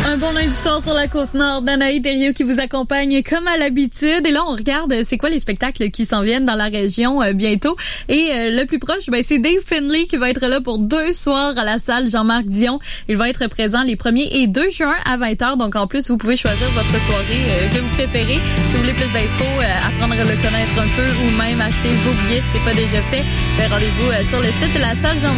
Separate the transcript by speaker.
Speaker 1: Un bon lundi soir sur la Côte-Nord, Danaï Thériault qui vous accompagne comme à l'habitude. Et là, on regarde c'est quoi les spectacles qui s'en viennent dans la région bientôt. Et le plus proche, c'est Dave Finlay qui va être là pour 2 soirs à la salle Jean-Marc Dion. Il va être présent les 1er et 2 juin à 20h. Donc en plus, vous pouvez choisir votre soirée que vous préférez. Si vous voulez plus d'infos, apprendre à le connaître un peu ou même acheter vos billets si c'est pas déjà fait, rendez-vous sur le site de la salle Jean-Marc.